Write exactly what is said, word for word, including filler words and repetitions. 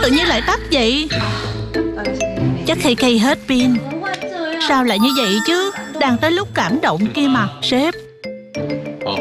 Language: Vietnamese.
tự nhiên lại tắt vậy? Chắc khi cây hết pin. Sao lại như vậy chứ? Đang tới lúc cảm động kia mà. Sếp,